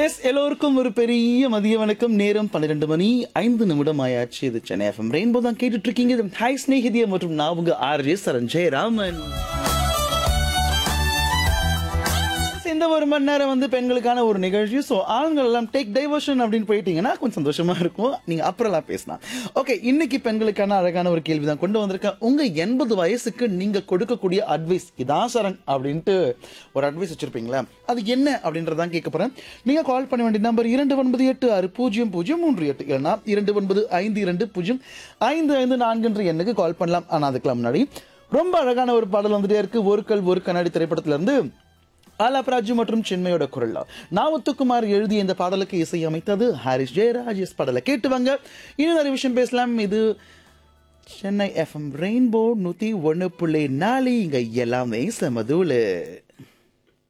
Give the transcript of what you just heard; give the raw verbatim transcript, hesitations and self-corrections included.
S எல்லோருக்கும் ஒரு பெரிய மதிய வணக்கம். நேரம் பன்னிரண்டு மணி ஐந்து நிமிடம் ஆயாச்சு. இது சென்னை எஃப்எம் ரெயின்போ தான் கேட்டுட்டு இருக்கீங்க. இது ஹாய் ஸ்நேகிதியா மற்றும் நான் உங்க ஆர்ஜே சரஞ்சய் ராமன். இந்த ஒரு மணி நேரம் வந்து பெண்களுக்கான ஒரு நிகழ்ச்சி. ஸோ ஆண்கள் எல்லாம் டேக் டைவர்ஷன் அப்படின்னு போயிட்டீங்கன்னா கொஞ்சம் சந்தோஷமா இருக்கும். நீங்க அப்புறம்லாம் பேசலாம். ஓகே, இன்னைக்கு பெண்களுக்கான அழகான ஒரு கேள்வி தான் கொண்டு வந்திருக்கேன். உங்க எண்பது வயசுக்கு நீங்க கொடுக்கக்கூடிய அட்வைஸ் இதான் சரண் அப்படின்ட்டு ஒரு அட்வைஸ் வச்சிருப்பீங்களா? அது என்ன அப்படின்றதான் கேட்க போறேன். நீங்க கால் பண்ண வேண்டிய நம்பர் இரண்டு ஒன்பது எட்டு ஆறு பூஜ்ஜியம் பூஜ்ஜியம் மூன்று எட்டு இல்லைன்னா இரண்டு ஒன்பது ஐந்து இரண்டு பூஜ்ஜியம் ஐந்து ஐந்து நான்கு என்ற எண்ணுக்கு கால் பண்ணலாம். ஆனால் அதுக்கெல்லாம் முன்னாடி ரொம்ப அழகான ஒரு பாடல் வந்துட்டே இருக்கு. ஒரு கல் ஒரு கண்ணாடி திரைப்படத்துல இருந்து ஆலாப்ராஜு மற்றும் சின்மையோட குரல்ல நாமத்துக்குமார் எழுதிய இந்த பாடலுக்கு இசையமைத்தது ஹாரிஸ் ஜெயராஜ். எஸ் பாடலை கேட்டுவாங்க. இன்னும் நிறைய விஷயம் பேசலாம். இது சென்னை எஃப்எம் ரெயின்போ நூத்தி ஒன்னு புள்ளி நாலு. இங்க எல்லாமே சமதூளு.